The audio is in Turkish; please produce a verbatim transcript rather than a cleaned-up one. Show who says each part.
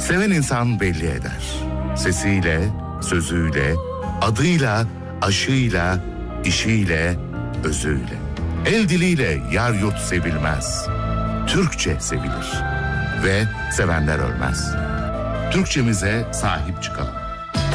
Speaker 1: Seven insan belli eder. Sesiyle, sözüyle, adıyla, aşıyla, işiyle, özüyle. El diliyle yar yurt sevilmez. Türkçe sevilir ve sevenler ölmez. Türkçemize sahip çıkalım.